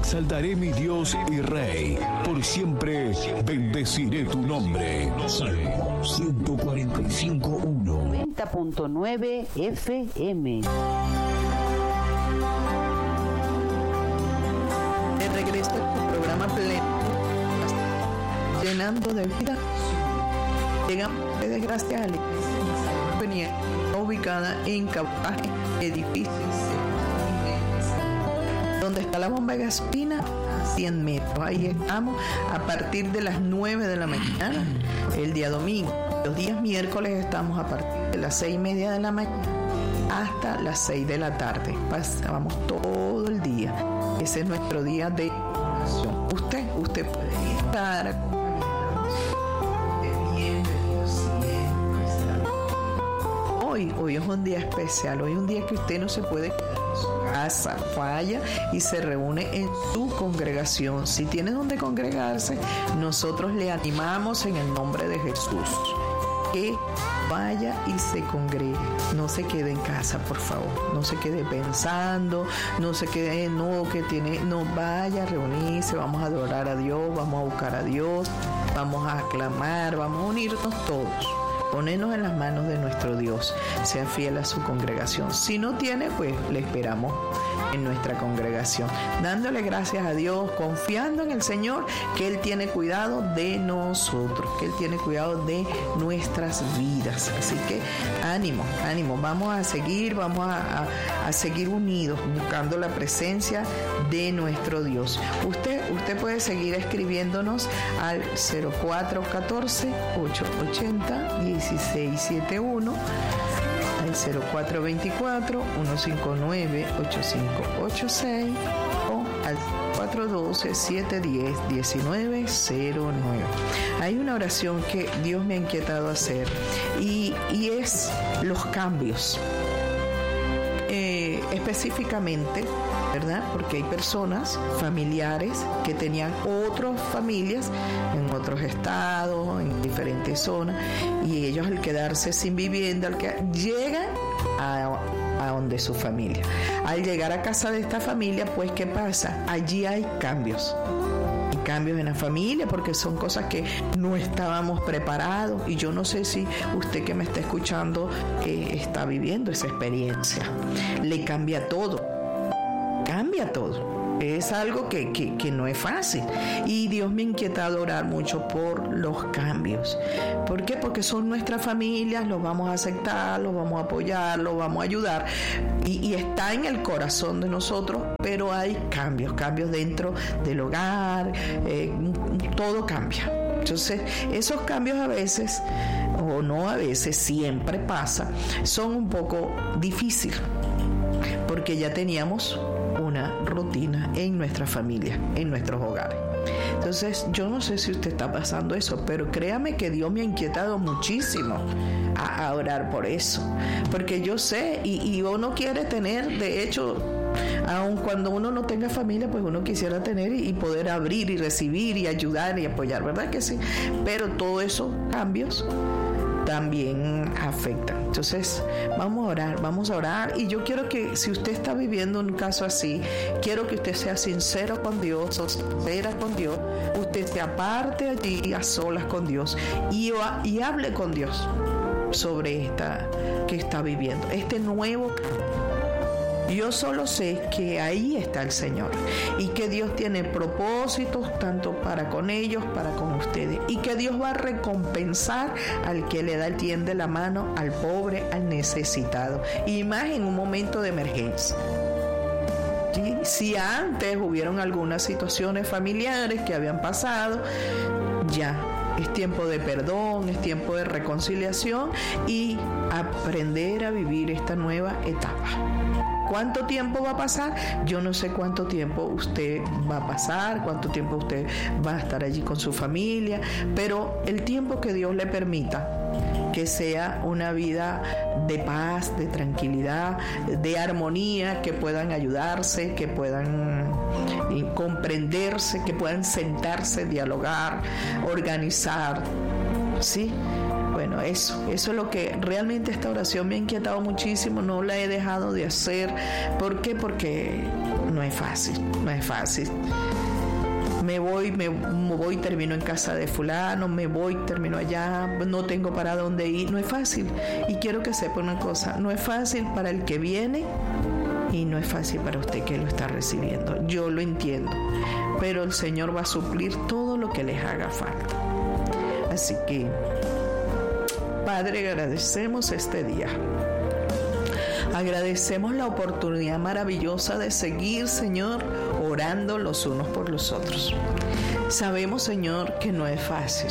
exaltaré mi Dios y Rey, por siempre bendeciré tu nombre. Salmo 145:1. 90.9 FM. De regreso a tu programa pleno, llenando de vida. Llegamos de desgracia a la iglesia ubicada en Cabaje, edificio donde está la bomba de gasolina, a 100 metros. Ahí estamos a partir de las 9 de la mañana el día domingo. Los días miércoles estamos a partir de las 6:30 de la mañana hasta las 6 de la tarde. Pasamos todo el día. Ese es nuestro día de oración. Usted puede estar acompañados. Bienvenido siempre. Hoy es un día especial. Hoy es un día que usted no se puede quedar en su casa. Vaya y se reúne en su congregación. Si tiene donde congregarse, nosotros le animamos en el nombre de Jesús que vaya y se congregue. No se quede en casa, por favor. No se quede pensando, no se quede, no vaya a reunirse. Vamos a adorar a Dios, vamos a buscar a Dios, vamos a aclamar, vamos a unirnos todos. Ponernos en las manos de nuestro Dios. Sea fiel a su congregación. Si no tiene, pues le esperamos en nuestra congregación, dándole gracias a Dios, confiando en el Señor, que Él tiene cuidado de nosotros, que Él tiene cuidado de nuestras vidas. Así que ánimo, vamos a seguir unidos, buscando la presencia de nuestro Dios. Usted puede seguir escribiéndonos al 0414-880-1671, al 0424-159-8586 o al 412-710-1909. Hay una oración que Dios me ha inquietado a hacer y es los cambios. Específicamente, ¿verdad? Porque hay personas, familiares, que tenían otras familias en otros estados, en diferentes zonas, y ellos al quedarse sin vivienda, llegan a donde su familia. Al llegar a casa de esta familia, pues, ¿qué pasa? Allí hay cambios. Hay cambios en la familia porque son cosas que no estábamos preparados, y yo no sé si usted que me está escuchando está viviendo esa experiencia. Le cambia todo. Es algo que no es fácil, y Dios me ha inquietado orar mucho por los cambios. ¿Por qué? Porque son nuestras familias, los vamos a aceptar, los vamos a apoyar, los vamos a ayudar, y está en el corazón de nosotros, pero hay cambios dentro del hogar, todo cambia. Entonces, esos cambios a veces, o no a veces, siempre pasa, son un poco difíciles, porque ya teníamos una rutina en nuestra familia, en nuestros hogares. Entonces, yo no sé si usted está pasando eso, pero créame que Dios me ha inquietado muchísimo a orar por eso, porque yo sé, y uno quiere tener, de hecho, aun cuando uno no tenga familia, pues uno quisiera tener y poder abrir y recibir y ayudar y apoyar, ¿verdad que sí? Pero todos esos cambios también afectan. Entonces, vamos a orar, y yo quiero que, si usted está viviendo un caso así, quiero que usted sea sincero con Dios, o sincera con Dios. Usted se aparte allí a solas con Dios y hable con Dios sobre esta que está viviendo, este nuevo. Yo solo sé que ahí está el Señor, y que Dios tiene propósitos tanto para con ellos, para con ustedes, y que Dios va a recompensar al que le tiende la mano al pobre, al necesitado, y más en un momento de emergencia. ¿Sí? Si antes hubieron algunas situaciones familiares que habían pasado, ya es tiempo de perdón, es tiempo de reconciliación y aprender a vivir esta nueva etapa. ¿Cuánto tiempo va a pasar? Yo no sé cuánto tiempo usted va a pasar, cuánto tiempo usted va a estar allí con su familia, pero el tiempo que Dios le permita, que sea una vida de paz, de tranquilidad, de armonía, que puedan ayudarse, que puedan comprenderse, que puedan sentarse, dialogar, organizar, ¿sí? Bueno, eso es lo que realmente esta oración me ha inquietado muchísimo, no la he dejado de hacer. ¿Por qué? Porque no es fácil, no es fácil. Me voy, termino en casa de fulano, me voy, termino allá, no tengo para dónde ir. No es fácil. Y quiero que sepa una cosa, no es fácil para el que viene y no es fácil para usted que lo está recibiendo. Yo lo entiendo, pero el Señor va a suplir todo lo que les haga falta. Así que, Padre, agradecemos este día. Agradecemos la oportunidad maravillosa de seguir, Señor, orando los unos por los otros. Sabemos, Señor, que no es fácil.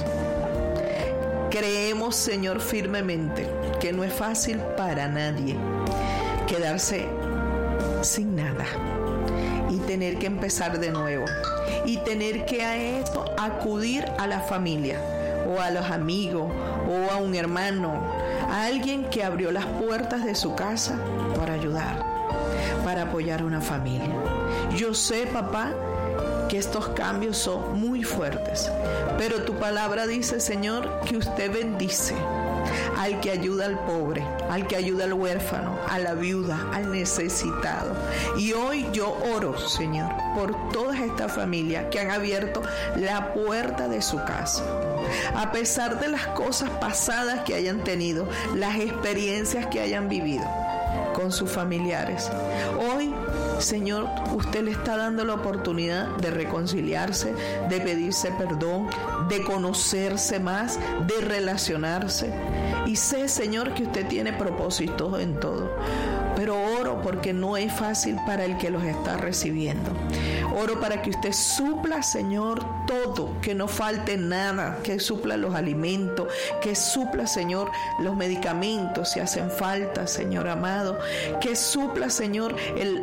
Creemos, Señor, firmemente que no es fácil para nadie quedarse sin nada y tener que empezar de nuevo y tener que a esto acudir a la familia o a los amigos o a un hermano, a alguien que abrió las puertas de su casa para ayudar, para apoyar a una familia. Yo sé, papá, que estos cambios son muy fuertes, pero tu palabra dice, Señor, que usted bendice al que ayuda al pobre, al que ayuda al huérfano, a la viuda, al necesitado. Y hoy yo oro, Señor, por todas estas familias que han abierto la puerta de su casa. A pesar de las cosas pasadas que hayan tenido, las experiencias que hayan vivido con sus familiares, hoy, Señor, usted le está dando la oportunidad de reconciliarse, de pedirse perdón, de conocerse más, de relacionarse. Y sé, Señor, que usted tiene propósitos en todo. Pero oro porque no es fácil para el que los está recibiendo. Oro para que usted supla, Señor, todo, que no falte nada, que supla los alimentos, que supla, Señor, los medicamentos si hacen falta, Señor amado, que supla, Señor,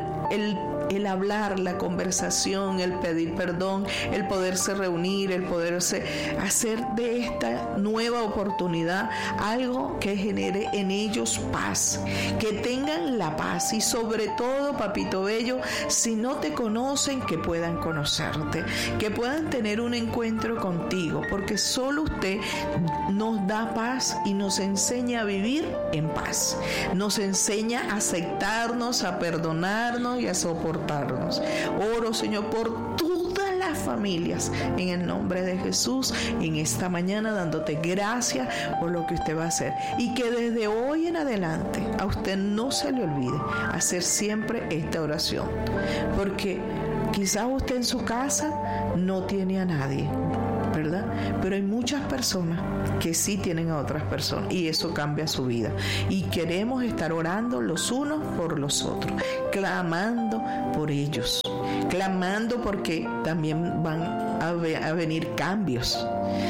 el hablar, la conversación, el pedir perdón, el poderse reunir, el poderse hacer de esta nueva oportunidad algo que genere en ellos paz, que tengan la paz y sobre todo, papito bello, si no te conocen, que puedan conocerte, que puedan tener un encuentro contigo, porque solo usted nos da paz y nos enseña a vivir en paz, nos enseña a aceptarnos, a perdonarnos y a soportarnos. Oro, Señor, por todas las familias en el nombre de Jesús en esta mañana, dándote gracias por lo que usted va a hacer y que desde hoy en adelante a usted no se le olvide hacer siempre esta oración, porque quizás usted en su casa no tiene a nadie, ¿verdad? Pero hay muchas personas que sí tienen a otras personas y eso cambia su vida. Y queremos estar orando los unos por los otros, clamando por ellos, clamando porque también van a venir cambios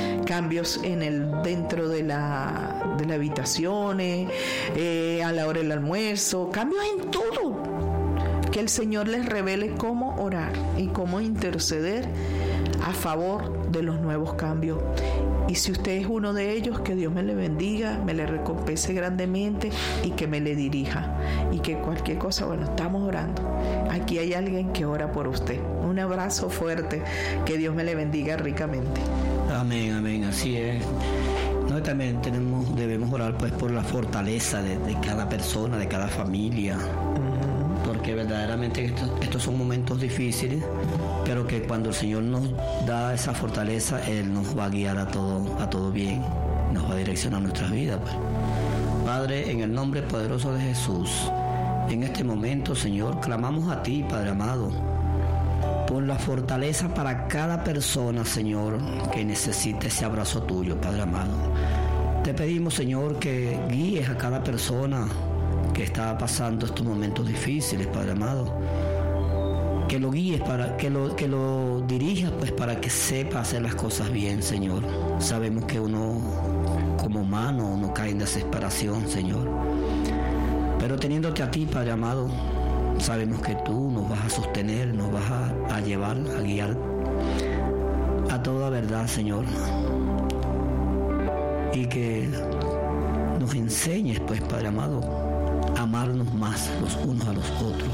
dentro de la habitaciones, a la hora del almuerzo, cambios en todo. Que el Señor les revele cómo orar y cómo interceder a favor de los nuevos cambios. Y si usted es uno de ellos, que Dios me le bendiga, me le recompense grandemente y que me le dirija. Y que cualquier cosa, bueno, estamos orando. Aquí hay alguien que ora por usted. Un abrazo fuerte. Que Dios me le bendiga ricamente. Amén, amén, así es. No, también debemos orar pues por la fortaleza de cada persona, de cada familia. Porque verdaderamente estos son momentos difíciles, pero que cuando el Señor nos da esa fortaleza, Él nos va a guiar a todo bien, nos va a direccionar nuestras vidas. Pues. Padre, en el nombre poderoso de Jesús, en este momento, Señor, clamamos a ti, Padre amado, por la fortaleza para cada persona, Señor, que necesite ese abrazo tuyo, Padre amado. Te pedimos, Señor, que guíes a cada persona que está pasando estos momentos difíciles, Padre amado, que lo guíes, que lo dirijas, pues, para que sepa hacer las cosas bien, Señor. Sabemos que uno, como humano, uno cae en desesperación, Señor, pero teniéndote a ti, Padre amado, sabemos que tú nos vas a sostener, nos vas a llevar, a guiar a toda verdad, Señor, y que nos enseñes, pues, Padre amado, amarnos más los unos a los otros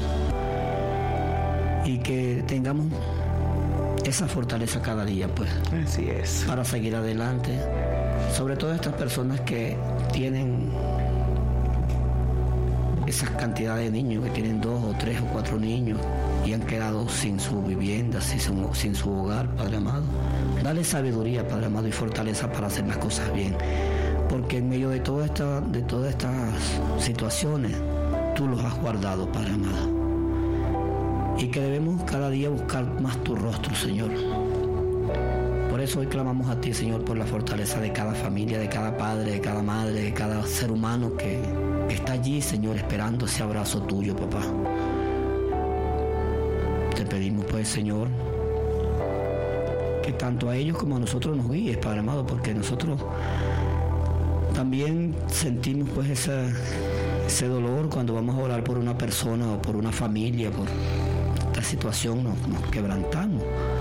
y que tengamos esa fortaleza cada día, pues, así es, para seguir adelante, sobre todo estas personas que tienen esas cantidades de niños que tienen 2 o 3 o 4 niños y han quedado sin su vivienda, sin su hogar, Padre amado. Dale sabiduría, Padre amado, y fortaleza para hacer las cosas bien. Porque en medio de todas estas situaciones, tú los has guardado, Padre amado. Y que debemos cada día buscar más tu rostro, Señor. Por eso hoy clamamos a ti, Señor, por la fortaleza de cada familia, de cada padre, de cada madre, de cada ser humano que está allí, Señor, esperando ese abrazo tuyo, papá. Te pedimos, pues, Señor, que tanto a ellos como a nosotros nos guíes, Padre amado, porque nosotros también sentimos, pues, ese dolor cuando vamos a orar por una persona o por una familia, por esta situación, nos quebrantamos.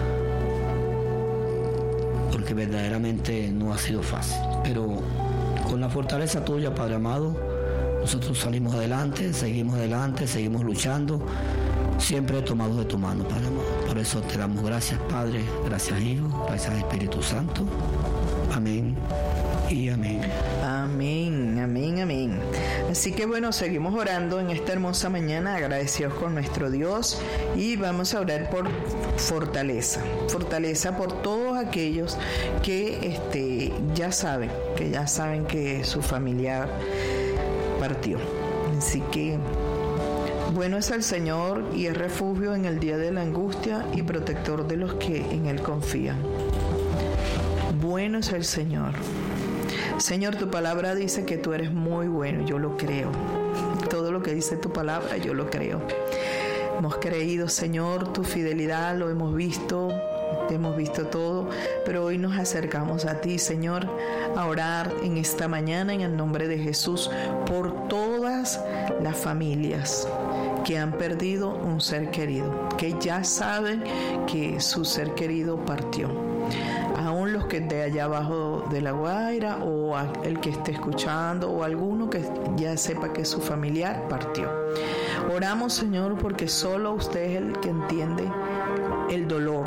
Porque verdaderamente no ha sido fácil. Pero con la fortaleza tuya, Padre amado, nosotros salimos adelante, seguimos luchando, siempre tomados de tu mano, Padre amado. Por eso te damos gracias, Padre, gracias, Hijo, gracias, Espíritu Santo. Amén y amén. Amén, amén, amén. Así que bueno, seguimos orando en esta hermosa mañana, agradecidos con nuestro Dios, y vamos a orar por fortaleza por todos aquellos que ya saben que su familiar partió. Así que bueno es el Señor y es refugio en el día de la angustia y protector de los que en Él confían. Bueno es el Señor. Señor, tu palabra dice que tú eres muy bueno, yo lo creo. Todo lo que dice tu palabra, yo lo creo. Hemos creído, Señor, tu fidelidad, lo hemos visto todo, pero hoy nos acercamos a ti, Señor, a orar en esta mañana en el nombre de Jesús por todas las familias que han perdido un ser querido, que ya saben que su ser querido partió. Aún los que de allá abajo de La Guaira, o el que esté escuchando, o alguno que ya sepa que su familiar partió. Oramos, Señor, porque solo usted es el que entiende el dolor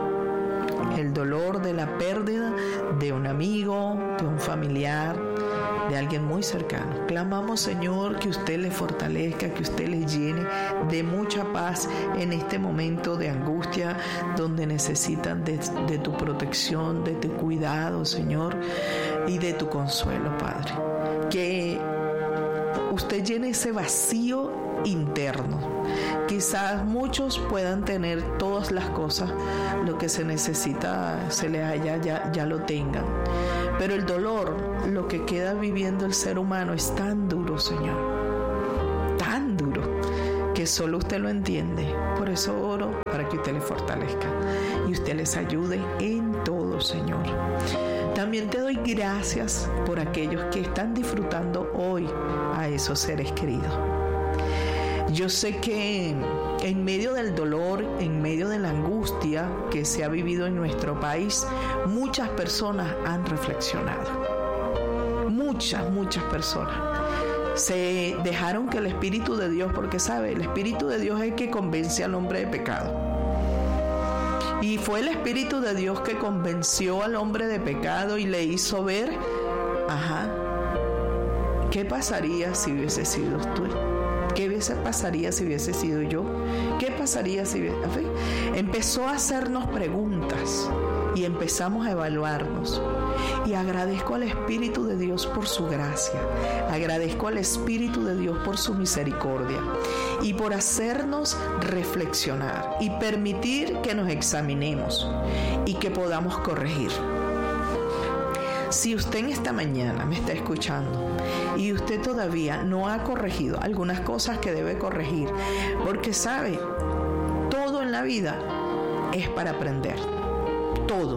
de la pérdida de un amigo, de un familiar, de alguien muy cercano. Clamamos, Señor, que usted le fortalezca, que usted le llene de mucha paz en este momento de angustia, donde necesitan de tu protección, de tu cuidado, Señor, y de tu consuelo, Padre. Que usted llene ese vacío interno. Quizás muchos puedan tener todas las cosas, lo que se necesita, se les haya, ya lo tengan. Pero el dolor, lo que queda viviendo el ser humano es tan duro, Señor. Tan duro, que solo usted lo entiende. Por eso oro para que usted le fortalezca y usted les ayude en todo, Señor. También te doy gracias por aquellos que están disfrutando hoy a esos seres queridos. Yo sé que en medio del dolor, en medio de la angustia que se ha vivido en nuestro país, muchas personas han reflexionado. Muchas personas se dejaron que el Espíritu de Dios, porque sabe, el Espíritu de Dios es el que convence al hombre de pecado. Y fue el Espíritu de Dios que convenció al hombre de pecado y le hizo ver, ¿qué pasaría si hubiese sido tú? ¿Qué pasaría si hubiese sido yo? ¿Qué pasaría si hubiese... Empezó a hacernos preguntas y empezamos a evaluarnos. Y agradezco al Espíritu de Dios por su gracia. Agradezco al Espíritu de Dios por su misericordia y por hacernos reflexionar y permitir que nos examinemos y que podamos corregir. Si usted en esta mañana me está escuchando y usted todavía no ha corregido algunas cosas que debe corregir, porque sabe, todo en la vida es para aprender. Todo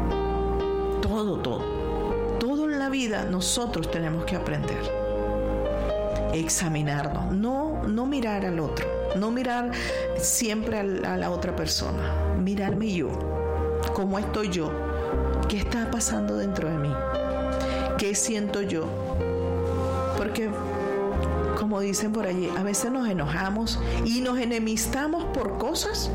en la vida nosotros tenemos que aprender. Examinarnos, no mirar al otro, no mirar siempre a la otra persona, mirarme yo, cómo estoy yo. ¿Qué está pasando dentro de mí? ¿Qué siento yo? Porque, como dicen por allí, a veces nos enojamos y nos enemistamos por cosas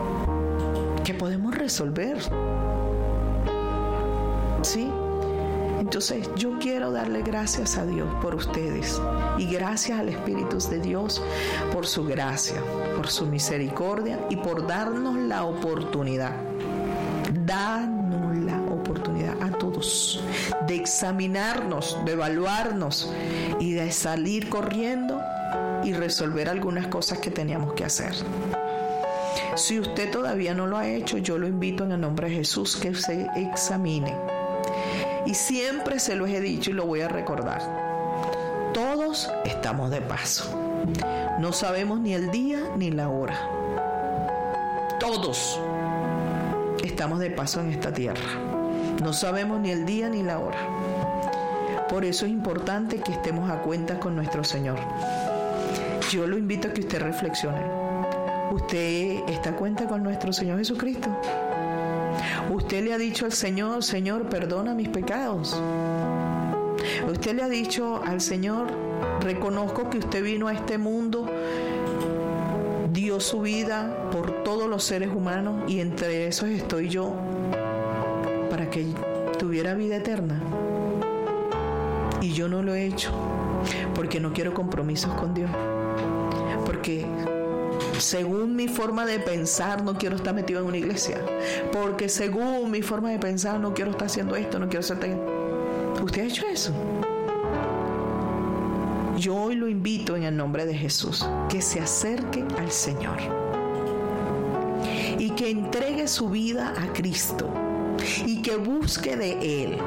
que podemos resolver. ¿Sí? Entonces yo quiero darle gracias a Dios por ustedes y gracias al Espíritu de Dios por su gracia, por su misericordia y por darnos la oportunidad. Danos la oportunidad a todos de examinarnos, de evaluarnos y de salir corriendo y resolver algunas cosas que teníamos que hacer. Si usted todavía no lo ha hecho, yo lo invito en el nombre de Jesús que se examine. Y siempre se los he dicho y lo voy a recordar. Todos estamos de paso. No sabemos ni el día ni la hora. Todos estamos de paso en esta tierra. No sabemos ni el día ni la hora. Por eso es importante que estemos a cuenta con nuestro Señor. Yo lo invito a que usted reflexione. ¿Usted está a cuenta con nuestro Señor Jesucristo? ¿Usted le ha dicho al Señor, Señor, perdona mis pecados? ¿Usted le ha dicho al Señor, reconozco que usted vino a este mundo, dio su vida por todos los seres humanos y entre esos estoy yo, para que tuviera vida eterna? Y yo no lo he hecho, porque no quiero compromisos con Dios. Porque según mi forma de pensar no quiero estar metido en una iglesia, porque según mi forma de pensar no quiero estar haciendo esto, no quiero hacer... ¿Usted ha hecho eso? Yo hoy lo invito en el nombre de Jesús que se acerque al Señor y que entregue su vida a Cristo y que busque de Él.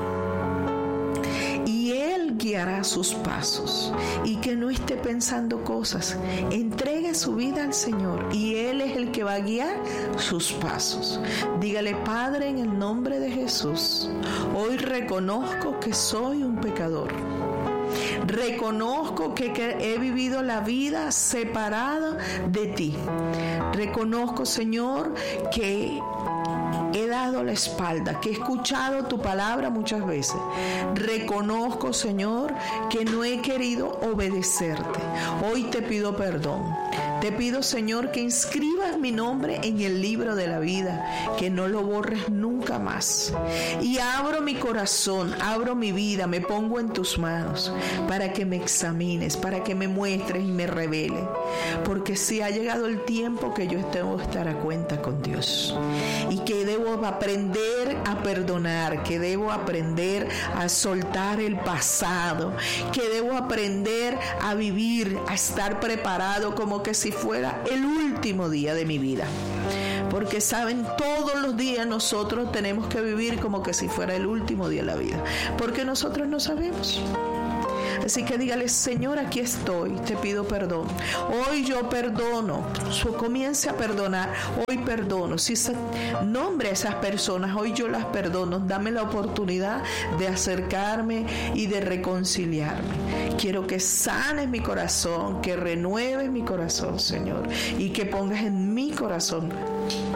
Y Él guiará sus pasos y que no esté pensando cosas. Entregue su vida al Señor y Él es el que va a guiar sus pasos. Dígale: Padre, en el nombre de Jesús, hoy reconozco que soy un pecador. Reconozco que he vivido la vida separada de ti. Reconozco, Señor, que he dado la espalda, que he escuchado tu palabra muchas veces. Reconozco, Señor, que no he querido obedecerte. Hoy te pido perdón. Te pido, Señor, que inscribas mi nombre en el libro de la vida, que no lo borres nunca más. Y abro mi corazón, abro mi vida, me pongo en tus manos para que me examines, para que me muestres y me reveles. Porque sí ha llegado el tiempo que yo debo estar a cuenta con Dios y que debo aprender a perdonar, que debo aprender a soltar el pasado, que debo aprender a vivir, a estar preparado como que si fuera el último día de mi vida. Porque saben, todos los días nosotros tenemos que vivir como que si fuera el último día de la vida, porque nosotros no sabemos. Así que dígale: Señor, aquí estoy, te pido perdón. Hoy yo perdono. Comience a perdonar. Hoy perdono. Si nombre a esas personas, hoy yo las perdono. Dame la oportunidad de acercarme y de reconciliarme. Quiero que sanes mi corazón, que renueves mi corazón, Señor, y que pongas en mi corazón